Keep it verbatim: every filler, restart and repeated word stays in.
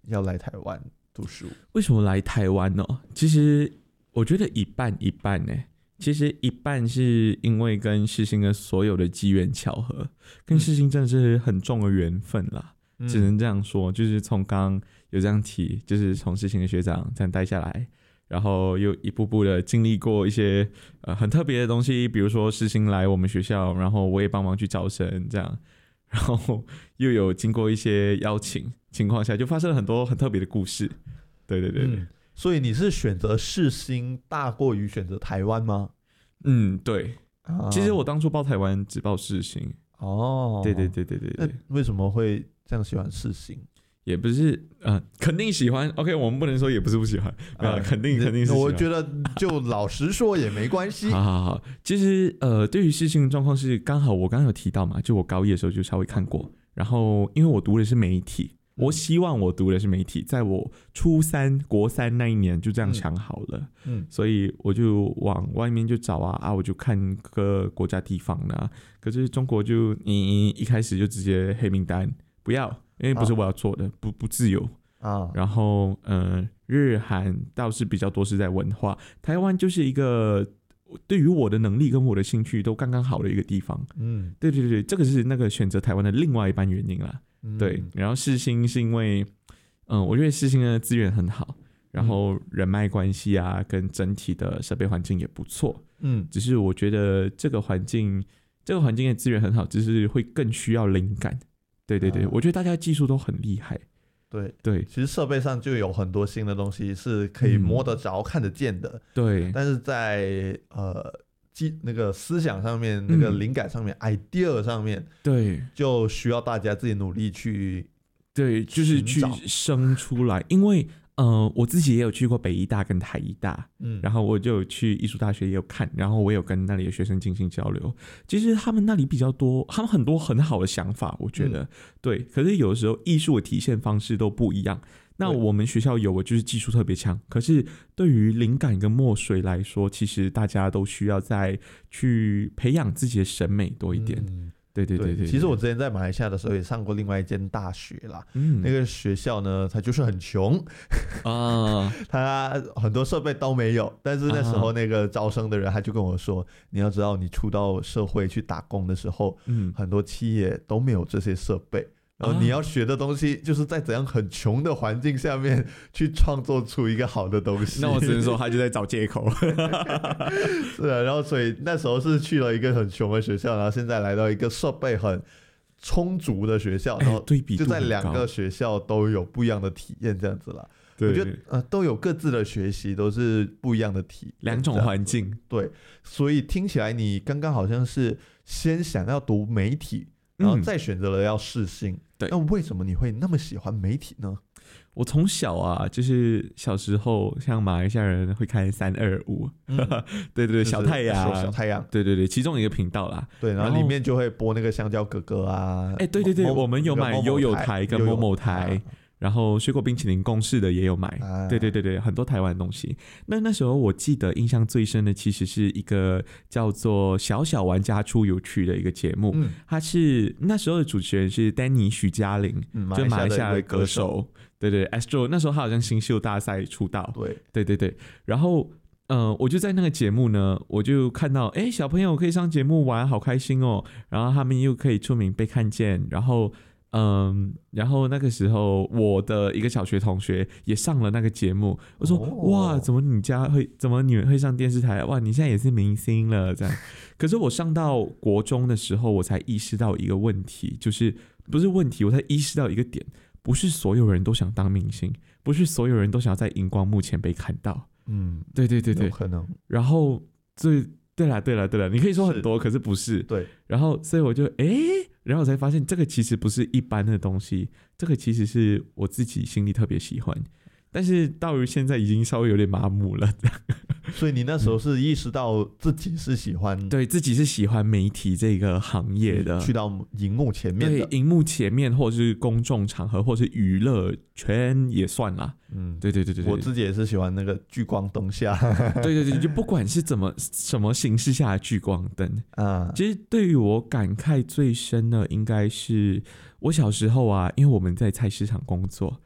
要来台湾读书？ 为什么来台湾呢？其实我觉得一半一半呢。其实一半是因为跟世新的所有的机缘巧合，跟世新真的是很重的缘分啦、嗯，只能这样说。就是从刚刚有这样提，就是从世新的学长这样带下来，然后又一步步的经历过一些呃很特别的东西，比如说世新来我们学校，然后我也帮忙去招生这样，然后又有经过一些邀请情况下，就发生了很多很特别的故事。对对对对。嗯， 所以你是选择世新大过于选择台湾吗？ 嗯，对、啊。其实我当初报台湾只报世新。 哦， 对对对对对对。 那为什么会这样喜欢世新？ 也不是，呃，肯定喜欢。OK， 我们不能说也不是不喜欢，啊、肯定肯定是喜欢。 我觉得就老实说也没关系。 好好好，其实呃，对于世新的状况是，刚好我刚刚有提到嘛，就我高一的时候就稍微看过，然后因为我读的是媒体。我希望我读的是媒体，在我初三国三那一年就这样想好了，嗯嗯、所以我就往外面就找啊啊，我就看各个国家地方的、啊，可是中国就你一开始就直接黑名单，不要，因为不是我要做的，啊、不不自由啊。然后呃，日韩倒是比较多是在文化，台湾就是一个对于我的能力跟我的兴趣都刚刚好的一个地方，嗯，对对对，这个是那个选择台湾的另外一半原因啦。对，然后世新是因为，嗯，我觉得世新的资源很好，然后人脉关系啊，跟整体的设备环境也不错，嗯，只是我觉得这个环境，这个环境的资源很好，只是会更需要灵感。对对对，啊、我觉得大家技术都很厉害。 对对， 其实设备上就有很多新的东西是可以摸得着、嗯、看得见的。对，但是在呃。那个思想上面，那个灵感上面、嗯、idea 上面，对，就需要大家自己努力去， 对，就是去生出来。因为呃，我自己也有去过北医大跟台医大，嗯，然后我就有去艺术大学也有看，然后我有跟那里的学生进行交流。其实他们那里比较多，他们很多很好的想法，我觉得、嗯、对。可是有的时候艺术的体现方式都不一样。那我们学校有，我就是技术特别强，可是对于灵感跟墨水来说，其实大家都需要再去培养自己的审美多一点。嗯、对, 对, 对, 对, 对, 对。 其实我之前在马来西亚的时候也上过另外一间大学啦，嗯、那个学校呢，它就是很穷啊，它很多设备都没有。但是那时候那个招生的人他就跟我说，你要知道，你出到社会去打工的时候，嗯、很多企业都没有这些设备。然后你要学的东西，就是在怎样很穷的环境下面去创作出一个好的东西。 那我只能说，他就在找借口。 是啊，然后所以那时候是去了一个很穷的学校，然后现在来到一个设备很充足的学校，然后就在两个学校都有不一样的体验，这样子啦。我觉得呃都有各自的学习，都是不一样的体验， 两种环境。 对，所以听起来你刚刚好像是先想要读媒体。然后再选择了要世新、嗯，对，那为什么你会那么喜欢媒体呢？ 我从小啊，就是小时候，像马来西亚人会看三二五，对对对，小太阳， 小太阳， 对对对，其中一个频道啦， 对，然后里面就会播那个香蕉哥哥啊， 哎，对对对，我们有买悠悠台跟某某台。然后水果冰淇淋公式的也有买、啊、对对对对，很多台湾的东西。那那时候我记得印象最深的其实是一个叫做小小玩家出有趣的一个节目、嗯、它是那时候的主持人是丹尼许嘉玲、嗯、就马来西亚的歌手，对对 Astro， 那时候他好像新秀大赛出道，对对对对，然后呃，我就在那个节目呢，我就看到哎，小朋友可以上节目玩好开心哦，然后他们又可以出名被看见，然后嗯，然后那个时候我的一个小学同学也上了那个节目，我说、哦、哇，怎么你家会，怎么你们会上电视台？哇，你现在也是明星了这样。可是我上到国中的时候，我才意识到一个问题，就是不是问题，我才意识到一个点，不是所有人都想当明星，不是所有人都想要在荧光幕前被看到。嗯，对对对对， 有可能。 然后最对啦对啦对啦，你可以说很多，可是不是。对，然后所以我就哎。然后我才发现这个其实不是一般的东西，这个其实是我自己心里特别喜欢，但是到于现在已经稍微有点麻木了。 所以你那时候是意识到自己是喜欢、嗯、 对自己是喜欢媒体这个行业的， 去到荧幕前面的， 对荧幕前面或是公众场合或是娱乐圈也算啦。嗯，对对对 对, 对， 我自己也是喜欢那个聚光灯下。 对对对，就不管是怎么什么形式下的聚光灯啊，其实对于我感慨最深的应该是我小时候啊，因为我们在菜市场工作，